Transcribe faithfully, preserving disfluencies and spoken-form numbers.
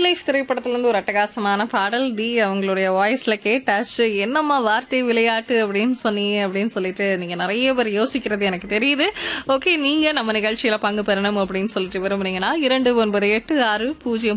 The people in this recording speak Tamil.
லைஃப் திரைப்படத்துல இருந்து ஒரு அட்டகாசமான பாடல் தி அவங்களுடைய வாய்ஸ்ல கேட்டாச்சு. என்னம்மா வார்த்தை விளையாட்டு அப்படின்னு சொன்னீங்க அப்படின்னு சொல்லிட்டு நீங்க நிறைய பேர் யோசிக்கிறது எனக்கு தெரியுது. ஓகே, நீங்க நம்ம நிகழ்ச்சியில பங்கு பெறணும் அப்படின்னு சொல்லிட்டு விரும்புறீங்கன்னா இரண்டு ஒன்பது எட்டு ஆறு பூஜ்ஜியம்